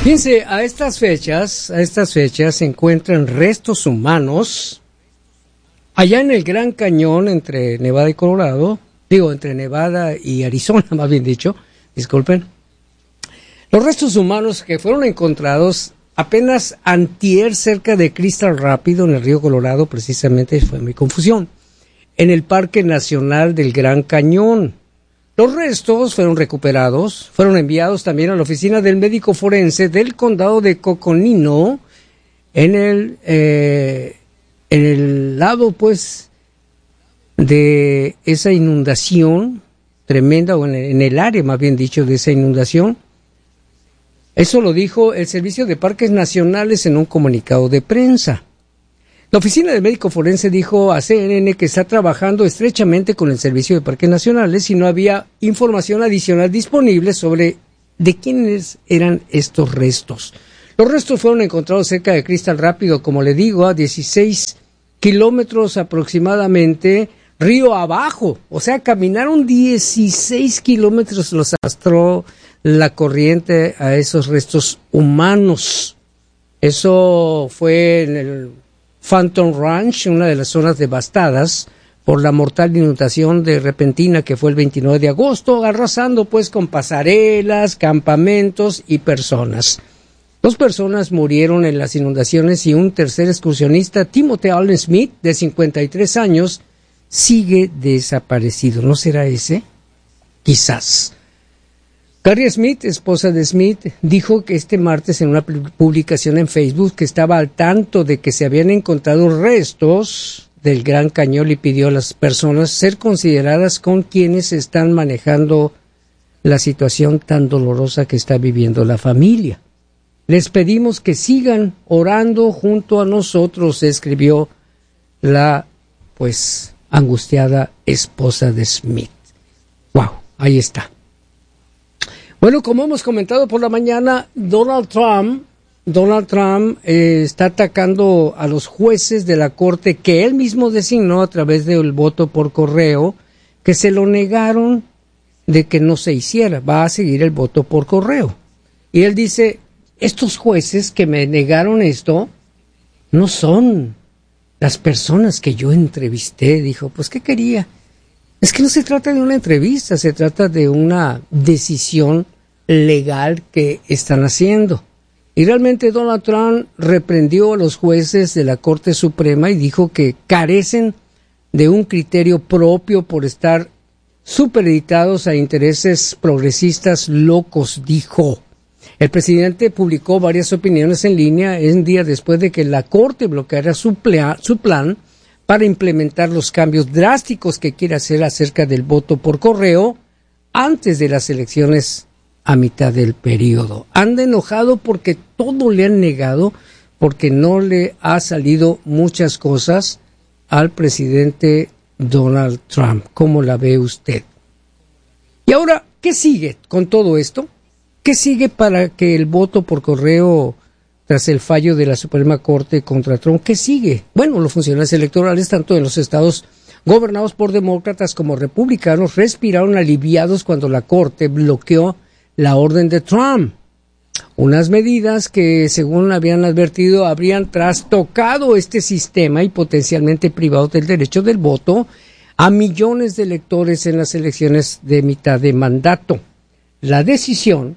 Fíjense, a estas fechas se encuentran restos humanos allá en el Gran Cañón entre Nevada y Colorado, entre Nevada y Arizona, más bien dicho, disculpen. Los restos humanos que fueron encontrados apenas antier cerca de Crystal Rápido, en el río Colorado, precisamente fue mi confusión, en el Parque Nacional del Gran Cañón. Los restos fueron recuperados, fueron enviados también a la oficina del médico forense del condado de Coconino, en el lado, pues, de esa inundación tremenda, o en el área, más bien dicho, de esa inundación. Eso lo dijo el Servicio de Parques Nacionales en un comunicado de prensa. La oficina del médico forense dijo a CNN que está trabajando estrechamente con el Servicio de Parques Nacionales y no había información adicional disponible sobre de quiénes eran estos restos. Los restos fueron encontrados cerca de Crystal Rápido, como le digo, a 16 kilómetros aproximadamente, río abajo. O sea, caminaron 16 kilómetros, los arrastró la corriente a esos restos humanos. Eso fue en el Phantom Ranch, una de las zonas devastadas por la mortal inundación de repentina que fue el 29 de agosto, arrasando pues con pasarelas, campamentos y personas. 2 personas murieron en las inundaciones y un tercer excursionista, Timothy Allen Smith, de 53 años, sigue desaparecido. ¿No será ese? Quizás. Carrie Smith, esposa de Smith, dijo que este martes en una publicación en Facebook que estaba al tanto de que se habían encontrado restos del Gran Cañón y pidió a las personas ser consideradas con quienes están manejando la situación tan dolorosa que está viviendo la familia. Les pedimos que sigan orando junto a nosotros, escribió la, pues, angustiada esposa de Smith. Wow, ahí está. Bueno, como hemos comentado por la mañana, Donald Trump está atacando a los jueces de la corte que él mismo designó a través del voto por correo, que se lo negaron de que no se hiciera. Va a seguir el voto por correo. Y él dice, estos jueces que me negaron esto no son las personas que yo entrevisté. Dijo, pues, ¿qué quería? Es que no se trata de una entrevista, se trata de una decisión legal que están haciendo. Y realmente Donald Trump reprendió a los jueces de la Corte Suprema y dijo que carecen de un criterio propio por estar supeditados a intereses progresistas locos, dijo. El presidente publicó varias opiniones en línea un día después de que la Corte bloqueara su plan para implementar los cambios drásticos que quiere hacer acerca del voto por correo antes de las elecciones a mitad del periodo. Anda enojado porque todo le han negado, porque no le ha salido muchas cosas al presidente Donald Trump. ¿Cómo la ve usted? Y ahora, ¿qué sigue con todo esto? ¿Qué sigue para que el voto por correo, tras el fallo de la Suprema Corte contra Trump, qué sigue? Bueno, los funcionarios electorales, tanto en los estados gobernados por demócratas como republicanos, respiraron aliviados cuando la Corte bloqueó la orden de Trump. Unas medidas que, según habían advertido, habrían trastocado este sistema y potencialmente privado del derecho del voto a millones de electores en las elecciones de mitad de mandato. La decisión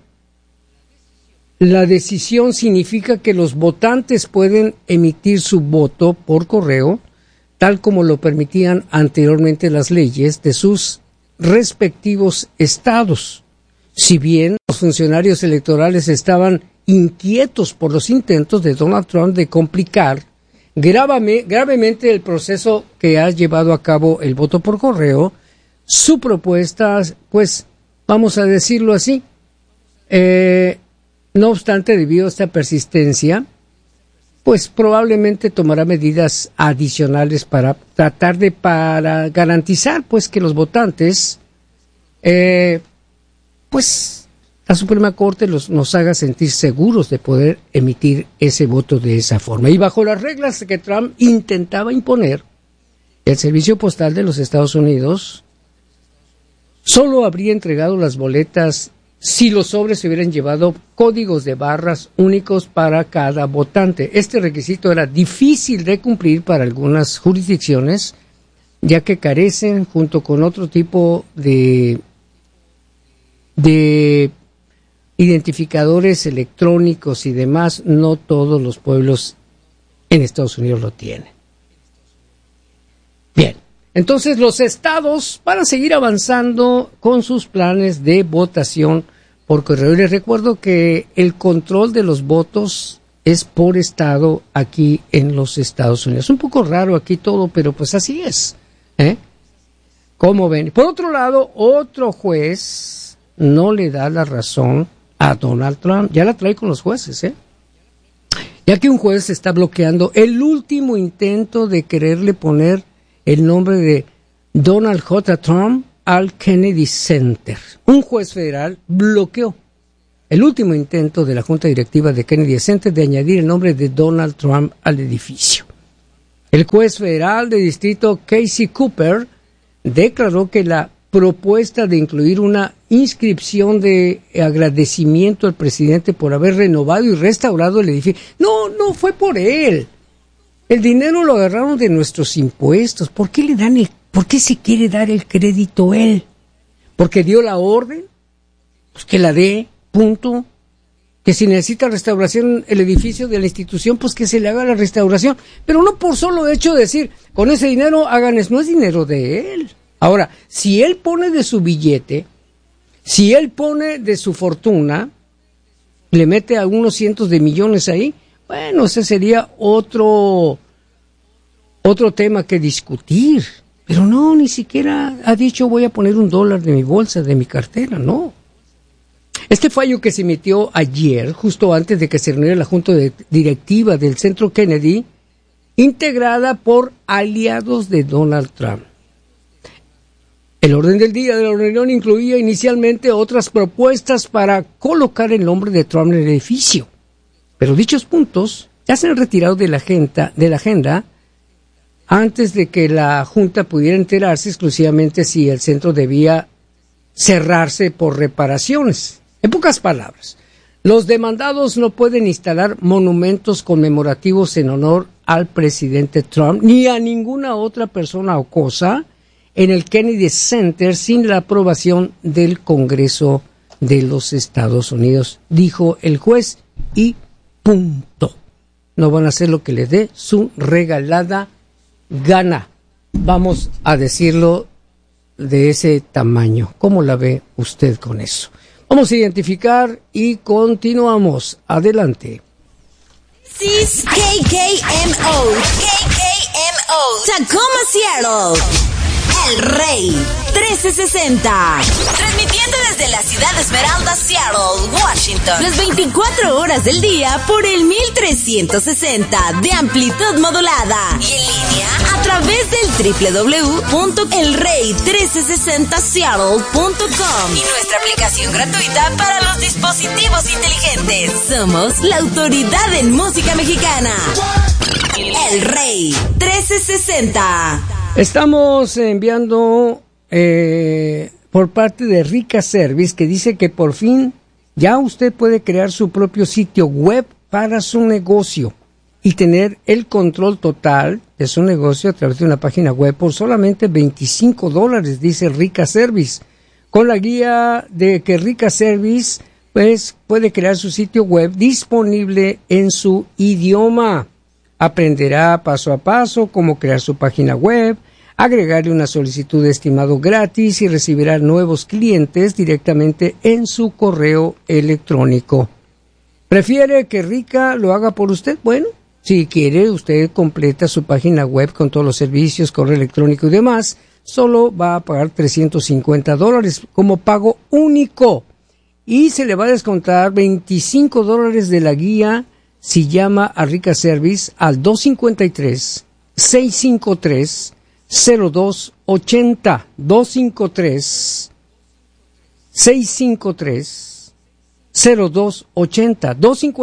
significa que los votantes pueden emitir su voto por correo, tal como lo permitían anteriormente las leyes de sus respectivos estados. Si bien los funcionarios electorales estaban inquietos por los intentos de Donald Trump de complicar gravemente el proceso que ha llevado a cabo el voto por correo, su propuesta, pues, vamos a decirlo así, no obstante, debido a esta persistencia, pues probablemente tomará medidas adicionales para tratar de garantizar, pues, que los votantes, pues la Suprema Corte nos haga sentir seguros de poder emitir ese voto de esa forma. Y bajo las reglas que Trump intentaba imponer, el Servicio Postal de los Estados Unidos solo habría entregado las boletas si los sobres se hubieran llevado códigos de barras únicos para cada votante. Este requisito era difícil de cumplir para algunas jurisdicciones, ya que carecen, junto con otro tipo de identificadores electrónicos y demás, no todos los pueblos en Estados Unidos lo tienen. Bien, entonces los estados van a seguir avanzando con sus planes de votación por correo. Y les recuerdo que el control de los votos es por estado aquí en los Estados Unidos. Un poco raro aquí todo, pero pues así es. ¿Cómo ven? Por otro lado, otro juez no le da la razón a Donald Trump. Ya la trae con los jueces, ya que un juez está bloqueando el último intento de quererle poner el nombre de Donald J. Trump al Kennedy Center. Un juez federal bloqueó el último intento de la Junta Directiva de Kennedy Center de añadir el nombre de Donald Trump al edificio. El juez federal de distrito Casey Cooper declaró que la propuesta de incluir una inscripción de agradecimiento al presidente por haber renovado y restaurado el edificio, no fue por él. El dinero lo agarraron de nuestros impuestos. ¿Por qué se quiere dar el crédito él? ¿Porque dio la orden? Pues que la dé, punto. Que si necesita restauración el edificio de la institución, pues que se le haga la restauración. Pero no por solo hecho de decir, con ese dinero hagan eso. No es dinero de él. Ahora, si él pone de su billete, si él pone de su fortuna, le mete algunos cientos de millones ahí, bueno, ese sería otro tema que discutir. Pero no, ni siquiera ha dicho voy a poner $1 de mi bolsa, de mi cartera, no. Este fallo que se emitió ayer, justo antes de que se reuniera la Junta Directiva del Centro Kennedy, integrada por aliados de Donald Trump. El orden del día de la reunión incluía inicialmente otras propuestas para colocar el nombre de Trump en el edificio. Pero dichos puntos ya se han retirado de la agenda antes de que la Junta pudiera enterarse exclusivamente si el centro debía cerrarse por reparaciones. En pocas palabras, los demandados no pueden instalar monumentos conmemorativos en honor al presidente Trump ni a ninguna otra persona o cosa en el Kennedy Center sin la aprobación del Congreso de los Estados Unidos, dijo el juez, y punto. No van a hacer lo que les dé su regalada gana. Vamos a decirlo de ese tamaño. ¿Cómo la ve usted con eso? Vamos a identificar y continuamos. Adelante. This is KKMO, Tacoma, Seattle. El Rey 1360. Transmitiendo desde la ciudad de Esmeralda, Seattle, Washington. Las 24 horas del día por el 1360 de amplitud modulada. Y en línea a través del www.elrey1360seattle.com. Y nuestra aplicación gratuita para los dispositivos inteligentes. Somos la autoridad en música mexicana. El Rey 1360. Estamos enviando por parte de Rica Service, que dice que por fin ya usted puede crear su propio sitio web para su negocio y tener el control total de su negocio a través de una página web por solamente $25, dice Rica Service. Con la guía de que Rica Service pues puede crear su sitio web disponible en su idioma. Aprenderá paso a paso cómo crear su página web, agregarle una solicitud de estimado gratis y recibirá nuevos clientes directamente en su correo electrónico. ¿Prefiere que Rica lo haga por usted? Bueno, si quiere, usted completa su página web con todos los servicios, correo electrónico y demás, solo va a pagar $350 como pago único y se le va a descontar $25 de la guía si llama a Rica Service al 253-653-0280. 253-653-0280.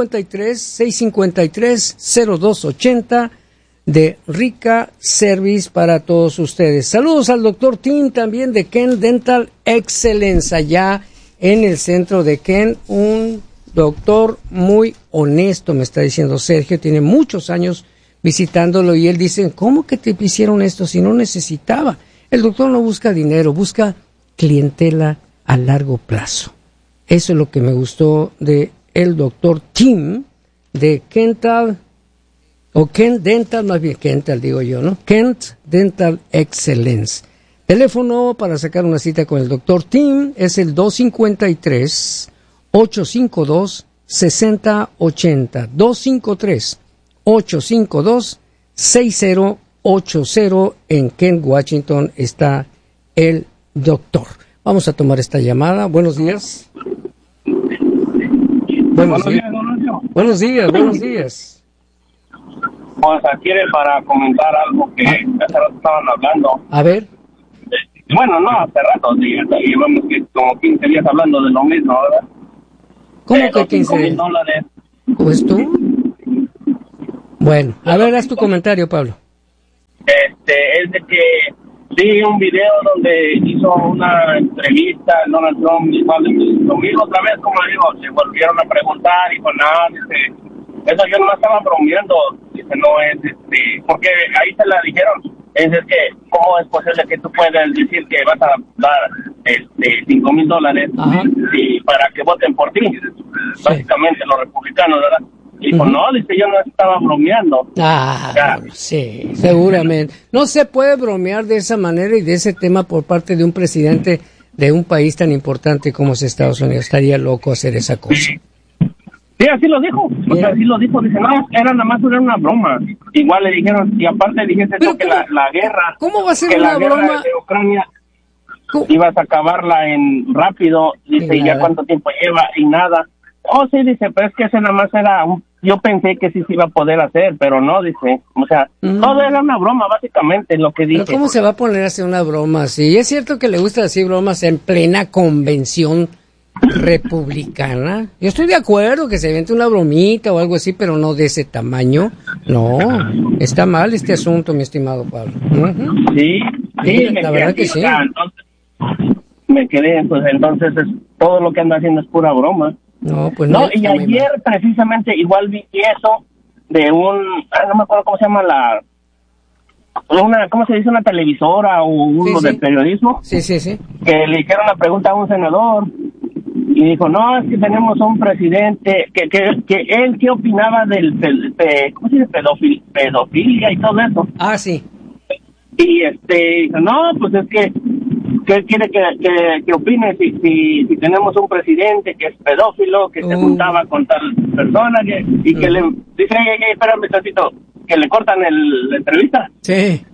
253-653-0280 de Rica Service para todos ustedes. Saludos al doctor Tim también de Ken Dental Excellence allá en el centro de Kent, un doctor muy honesto, me está diciendo Sergio, tiene muchos años visitándolo y él dice, ¿cómo que te hicieron esto si no necesitaba? El doctor no busca dinero, busca clientela a largo plazo. Eso es lo que me gustó de el doctor Tim de Kent Dental, más bien Kental digo yo, ¿no? Kent Dental Excellence. Teléfono para sacar una cita con el doctor Tim es el 253-852-6080. 253-852-6080. En Kent, Washington está el doctor. Vamos a tomar esta llamada. Buenos días. Buenos días. Buenos días, buenos días. Pues aquí era para comentar algo que hace rato estaban hablando. A ver. Bueno, no, hace rato, sí, llevamos como 15 días hablando de lo mismo, ¿verdad? ¿Cómo que 15 días? $5,000. ¿Pues tú? Bueno, a ver, haz tu comentario, Pablo. Es de que vi un video donde hizo una entrevista Donald Trump igual de $5,000, otra vez, como digo, se volvieron a preguntar y con nada, dice, eso yo no estaba bromeando, dice, no es, porque ahí se la dijeron. Es que, ¿cómo es posible que tú puedas decir que vas a dar $5,000 y para que voten por ti? Sí. Básicamente los republicanos, ¿verdad? Y pues no, dice, yo no estaba bromeando. Sí, seguramente. No se puede bromear de esa manera y de ese tema por parte de un presidente de un país tan importante como es Estados Unidos. Estaría loco hacer esa cosa. Sí, así lo dijo. O sea, así lo dijo. Dice, no, era nada más una broma. Igual le dijeron, y aparte dijiste tú que la guerra... ¿Cómo va a ser que una la guerra broma? de Ucrania ibas a acabarla en rápido. Dice, ¿y ya cuánto tiempo lleva? Y nada. Oh, sí, dice, pero es que ese nada más era yo pensé que sí se iba a poder hacer, pero no, dice. O sea, todo era una broma, básicamente, lo que dije. ¿Pero cómo se va a poner a hacer una broma así? Es cierto que le gusta decir bromas en plena convención republicana. Yo estoy de acuerdo que se invente una bromita o algo así, pero no de ese tamaño. No, está mal este asunto, mi estimado Pablo. Sí, la verdad que sí. Entonces, me quedé, pues entonces todo lo que anda haciendo es pura broma. No, pues no. Y ayer precisamente igual vi eso de no me acuerdo cómo se llama ¿cómo se dice? Una televisora o uno de periodismo. Sí. Que le hicieron la pregunta a un senador y dijo, no, es que tenemos un presidente que él qué opinaba ¿cómo se dice? Pedofilia y todo eso. Ah, sí. Y dijo, no, pues es que ¿qué quiere que opine si tenemos un presidente que es pedófilo, que se juntaba con tal persona y que le dice, espérame tantito, que le cortan la entrevista? Sí.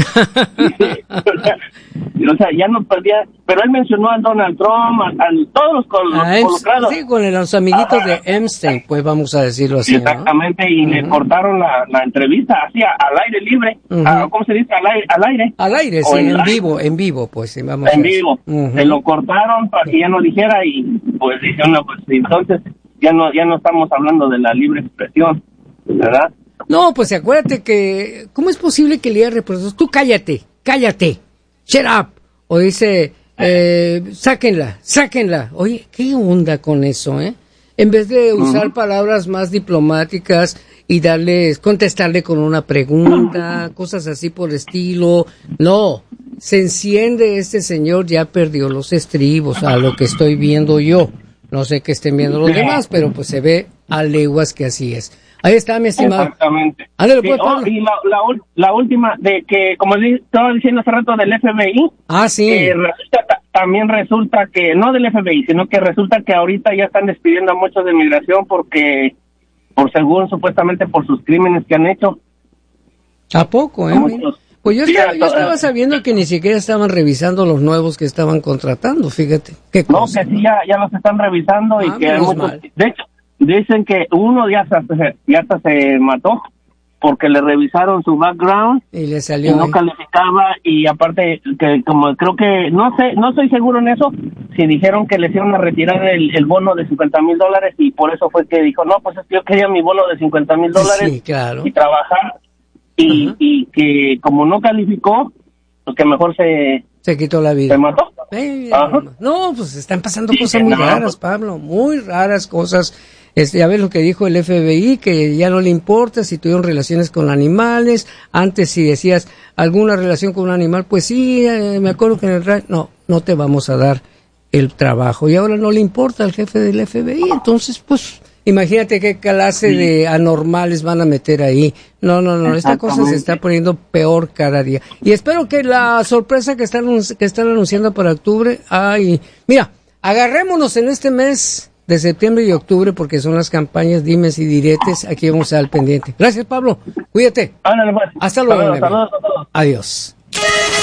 O sea, ya no perdía, pero él mencionó a Donald Trump, a todos los involucrados. Sí, con los amiguitos de Epstein, pues vamos a decirlo así. Exactamente, ¿no? Y le cortaron la entrevista así al aire libre, ¿cómo se dice? Al aire. Al aire, sí, en vivo, pues sí, vamos en vivo. Se lo cortaron para que ya no dijera y pues dijeron, no, pues entonces ya no estamos hablando de la libre expresión, ¿verdad? No, pues acuérdate que, ¿cómo es posible que el IR, pues tú cállate, shut up, o dice, sáquenla, oye, ¿qué onda con eso, En vez de usar palabras más diplomáticas y contestarle con una pregunta, cosas así por el estilo, no, se enciende este señor, ya perdió los estribos, a lo que estoy viendo yo, no sé qué estén viendo los demás, pero pues se ve a leguas que así es. Ahí está, mi estimado. Exactamente. Ándale, pues, Pablo. Y la última, de que, como estaba diciendo hace rato del FBI. Ah, sí. También resulta que, no del FBI, sino que resulta que ahorita ya están despidiendo a muchos de migración supuestamente por sus crímenes que han hecho. ¿A poco, Pues yo estaba sabiendo que ni siquiera estaban revisando los nuevos que estaban contratando, fíjate. ¿Qué cosa? No, que sí, ya los están revisando y que hay muchos. Mal. De hecho, dicen que uno ya hasta se mató porque le revisaron su background y le salió y no calificaba, y aparte que como creo que no estoy seguro en eso, si dijeron que les iban a retirar el bono de $50,000 y por eso fue que dijo, no, pues es que yo quería mi bono de $50,000 sí, claro, y trabajar y que como no calificó, pues que mejor se Se quitó la vida. ¿Se mató? No, pues están pasando cosas muy raras, Pablo, muy raras cosas. Ya ves lo que dijo el FBI, que ya no le importa si tuvieron relaciones con animales. Antes si decías alguna relación con un animal, pues sí, me acuerdo que en el radio, no te vamos a dar el trabajo. Y ahora no le importa al jefe del FBI, entonces pues imagínate qué clase de anormales van a meter ahí. No, esta cosa se está poniendo peor cada día. Y espero que la sorpresa que están anunciando para octubre, mira, agarrémonos en este mes de septiembre y octubre, porque son las campañas dimes y diretes. Aquí vamos a estar al pendiente. Gracias, Pablo. Cuídate. Ándale, pues. Hasta luego. Saludos a todos. Adiós.